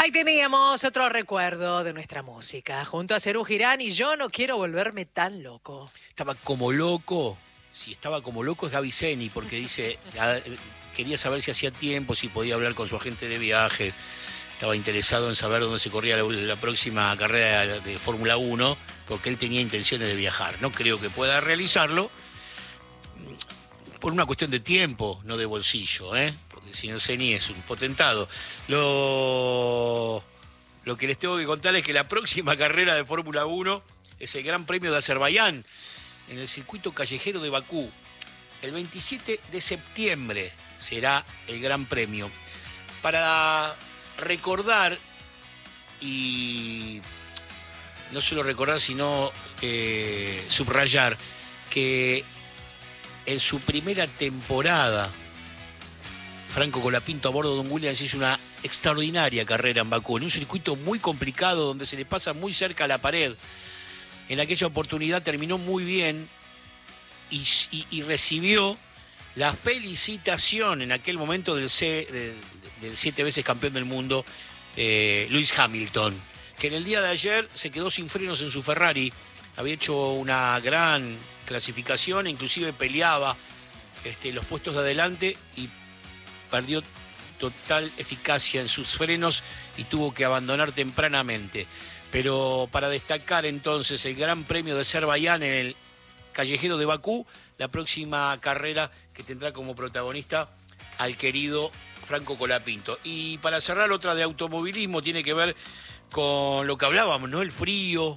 Ahí teníamos otro recuerdo de nuestra música, junto a Serú Girán y Yo no quiero volverme tan loco. Estaba como loco. Si estaba como loco es Gaby Zeni, porque dice, quería saber si hacía tiempo, si podía hablar con su agente de viaje. Estaba interesado en saber dónde se corría la próxima carrera de Fórmula 1, porque él tenía intenciones de viajar. No creo que pueda realizarlo por una cuestión de tiempo, no de bolsillo, porque el señor Zeni es un potentado. Lo que les tengo que contar es que la próxima carrera de Fórmula 1 es el Gran Premio de Azerbaiyán, en el circuito callejero de Bakú. El 27 de septiembre será el Gran Premio. Para recordar, y no solo recordar, sino subrayar, que en su primera temporada, Franco Colapinto a bordo de un Williams hizo una extraordinaria carrera en Bakú, en un circuito muy complicado donde se le pasa muy cerca a la pared. En aquella oportunidad terminó muy bien y recibió la felicitación en aquel momento del 7 veces campeón del mundo, Lewis Hamilton, que en el día de ayer se quedó sin frenos en su Ferrari. Había hecho una gran clasificación, inclusive peleaba los puestos de adelante y perdió total eficacia en sus frenos y tuvo que abandonar tempranamente. Pero para destacar entonces el Gran Premio de Azerbaiyán en el callejero de Bakú, la próxima carrera que tendrá como protagonista al querido Franco Colapinto. Y para cerrar, otra de automovilismo, tiene que ver con lo que hablábamos, ¿no? El frío,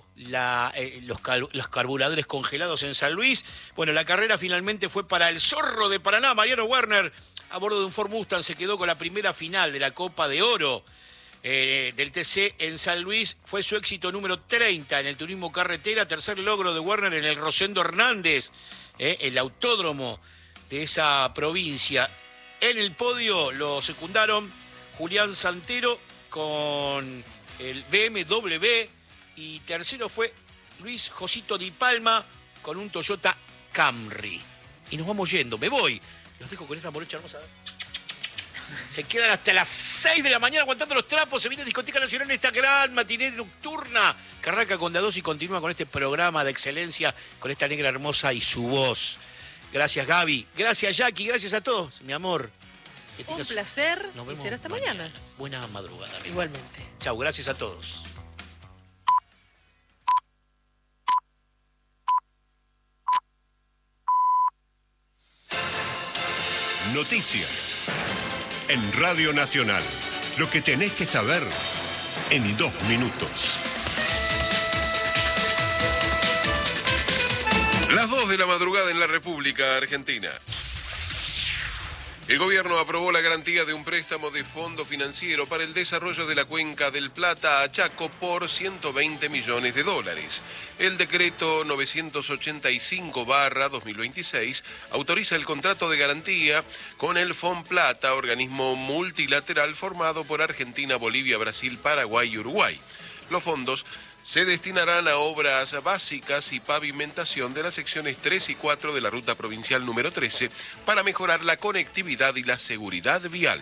los carburadores congelados en San Luis. Bueno, la carrera finalmente fue para el Zorro de Paraná, Mariano Werner, a bordo de un Ford Mustang, se quedó con la primera final de la Copa de Oro del TC en San Luis. Fue su éxito número 30 en el turismo carretera, tercer logro de Werner en el Rosendo Hernández, el autódromo de esa provincia. En el podio lo secundaron Julián Santero con el BMW y tercero fue Luis Josito Di Palma con un Toyota Camry. Y nos vamos yendo, me voy. Los dejo con esta morocha hermosa. Se quedan hasta las 6 de la mañana aguantando los trapos. Se viene Discoteca Nacional en esta gran matiné nocturna que arranca con la 2 y continúa con este programa de excelencia, con esta negra hermosa y su voz. Gracias, Gaby. Gracias, Jackie. Gracias a todos, mi amor. Un placer y será hasta mañana. Buena madrugada. Igualmente. Chau, gracias a todos. Noticias en Radio Nacional. Lo que tenés que saber en 2 minutos. Las 2 de la madrugada en la República Argentina. El gobierno aprobó la garantía de un préstamo de fondo financiero para el desarrollo de la cuenca del Plata a Chaco por $120 millones. El decreto 985/2026 autoriza el contrato de garantía con el FONPLATA, organismo multilateral formado por Argentina, Bolivia, Brasil, Paraguay y Uruguay. Los fondos se destinarán a obras básicas y pavimentación de las secciones 3 y 4 de la ruta provincial número 13 para mejorar la conectividad y la seguridad vial.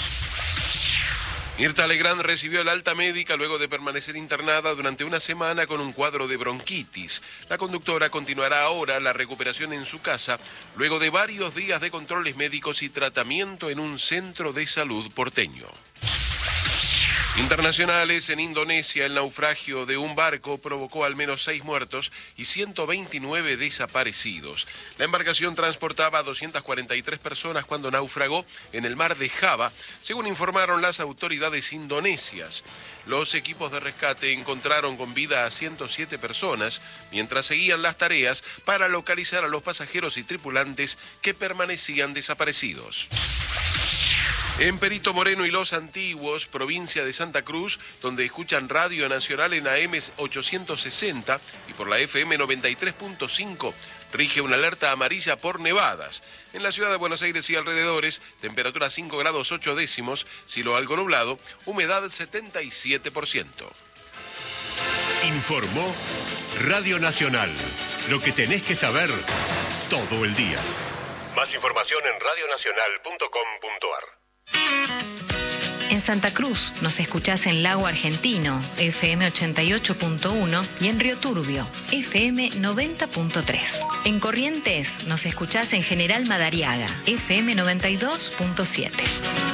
Mirta Legrand recibió el alta médica luego de permanecer internada durante una semana con un cuadro de bronquitis. La conductora continuará ahora la recuperación en su casa luego de varios días de controles médicos y tratamiento en un centro de salud porteño. Internacionales, en Indonesia, el naufragio de un barco provocó al menos 6 muertos y 129 desaparecidos. La embarcación transportaba a 243 personas cuando naufragó en el mar de Java, según informaron las autoridades indonesias. Los equipos de rescate encontraron con vida a 107 personas, mientras seguían las tareas para localizar a los pasajeros y tripulantes que permanecían desaparecidos. En Perito Moreno y Los Antiguos, provincia de Santa Cruz, donde escuchan Radio Nacional en AM 860 y por la FM 93.5, rige una alerta amarilla por nevadas. En la ciudad de Buenos Aires y alrededores, temperatura 5 grados 8 décimos, cielo algo nublado, humedad 77%. Informó Radio Nacional. Lo que tenés que saber todo el día. Más información en radionacional.com.ar. En Santa Cruz nos escuchás en Lago Argentino, FM 88.1 y en Río Turbio, FM 90.3. En Corrientes nos escuchás en General Madariaga, FM 92.7.